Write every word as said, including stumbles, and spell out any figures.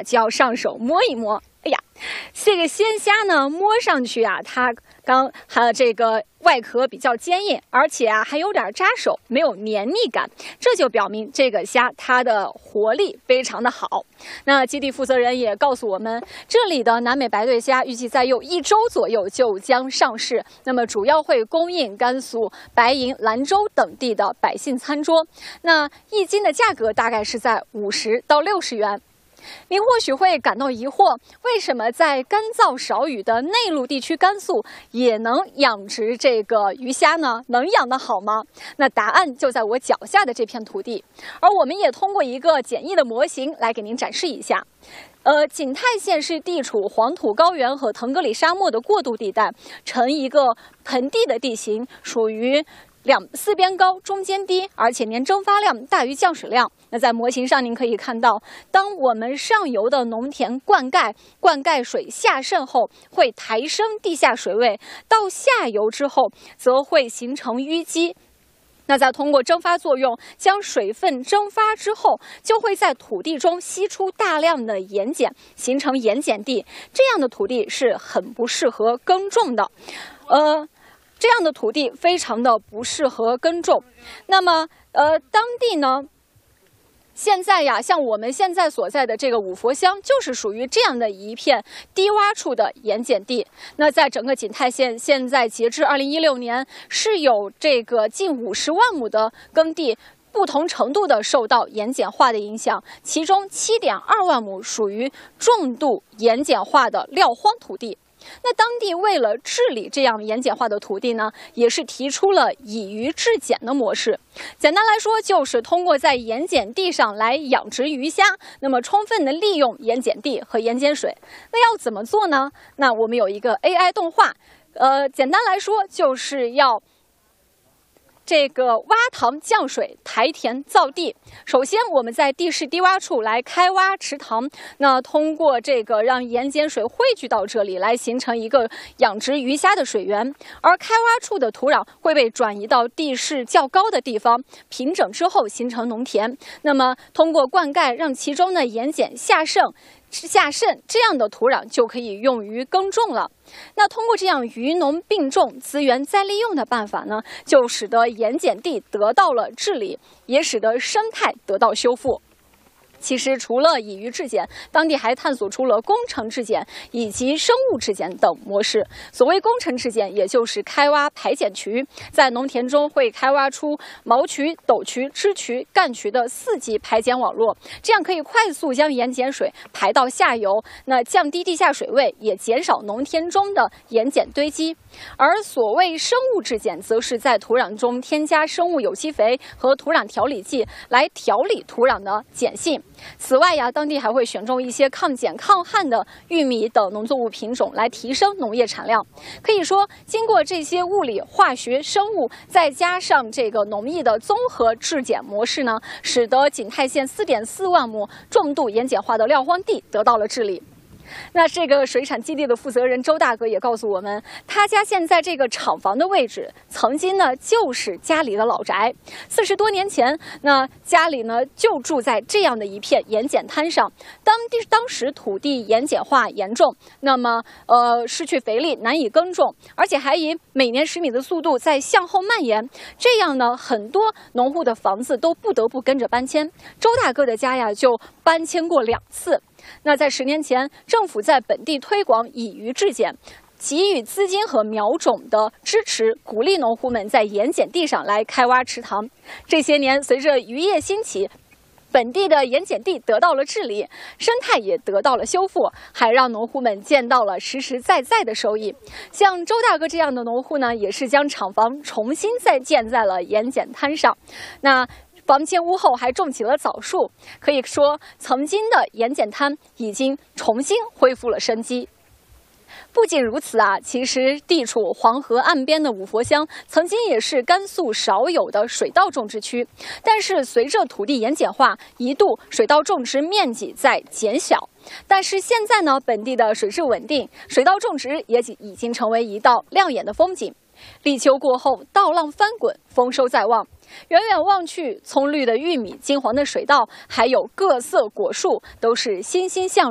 啊，就要上手摸一摸。哎呀，这个鲜虾呢，摸上去啊，它刚还有这个外壳比较坚硬，而且啊还有点扎手，没有黏腻感，这就表明这个虾它的活力非常的好。那基地负责人也告诉我们，这里的南美白对虾预计再有一周左右就将上市，那么主要会供应甘肃白银、兰州等地的百姓餐桌。那一斤的价格大概是在五十到六十元。您或许会感到疑惑，为什么在干燥少雨的内陆地区甘肃也能养殖这个鱼虾呢？能养得好吗？那答案就在我脚下的这片土地，而我们也通过一个简易的模型来给您展示一下。呃，景泰县是地处黄土高原和腾格里沙漠的过渡地带，呈一个盆地的地形，属于两四边高，中间低，而且年蒸发量大于降水量。那在模型上您可以看到，当我们上游的农田灌溉，灌溉水下渗后，会抬升地下水位，到下游之后，则会形成淤积。那再通过蒸发作用将水分蒸发之后，就会在土地中吸出大量的盐碱，形成盐碱地。这样的土地是很不适合耕种的，呃。这样的土地非常的不适合耕种。那么，呃，当地呢，现在呀，像我们现在所在的这个五佛乡，就是属于这样的一片低洼处的盐碱地。那在整个景泰县，现在截至二零一六年，是有这个近五十万亩的耕地不同程度的受到盐碱化的影响，其中七点二万亩属于重度盐碱化的撂荒土地。那当地为了治理这样盐碱化的土地呢，也是提出了以鱼制碱的模式。简单来说，就是通过在盐碱地上来养殖鱼虾，那么充分的利用盐碱地和盐碱水。那要怎么做呢？那我们有一个 A I 动画，呃，简单来说就是要这个挖塘降水、抬田造地。首先，我们在地势低洼处来开挖池塘，那通过这个让盐碱水汇聚到这里，来形成一个养殖鱼虾的水源。而开挖处的土壤会被转移到地势较高的地方，平整之后形成农田。那么，通过灌溉，让其中的盐碱下渗。下渗，这样的土壤就可以用于耕种了。那通过这样渔农并重、资源再利用的办法呢，就使得盐碱地得到了治理，也使得生态得到修复。其实，除了以鱼制碱，当地还探索出了工程制碱以及生物制碱等模式。所谓工程制碱，也就是开挖排碱渠，在农田中会开挖出毛渠、斗渠、支渠、干渠的四级排碱网络，这样可以快速将盐碱水排到下游，那降低地下水位，也减少农田中的盐碱堆积。而所谓生物制碱，则是在土壤中添加生物有机肥和土壤调理剂，来调理土壤的碱性。此外呀，当地还会选种一些抗碱抗旱的玉米等农作物品种，来提升农业产量。可以说，经过这些物理、化学、生物，再加上这个农业的综合制碱模式呢，使得景泰县四点四万亩重度盐碱化的撂荒地得到了治理。那这个水产基地的负责人周大哥也告诉我们，他家现在这个厂房的位置，曾经呢就是家里的老宅。四十多年前，那家里呢就住在这样的一片盐碱滩上。当地当时土地盐碱化严重，那么呃失去肥力，难以耕种，而且还以每年十米的速度在向后蔓延。这样呢，很多农户的房子都不得不跟着搬迁。周大哥的家呀，就搬迁过两次。那在十年前，政府在本地推广以鱼制碱，给予资金和苗种的支持，鼓励农户们在盐碱地上来开挖池塘。这些年，随着渔业兴起，本地的盐碱地得到了治理，生态也得到了修复，还让农户们见到了实实在在的收益。像周大哥这样的农户呢，也是将厂房重新再建在了盐碱滩上。那房间屋后还种起了枣树，可以说曾经的盐碱滩已经重新恢复了生机。不仅如此啊，其实地处黄河岸边的五佛乡曾经也是甘肃少有的水稻种植区，但是随着土地盐碱化，一度水稻种植面积在减小。但是现在呢，本地的水质稳定，水稻种植也已经成为一道亮眼的风景。立秋过后，稻浪翻滚，丰收在望。远远望去，葱绿的玉米、金黄的水稻，还有各色果树，都是欣欣向荣。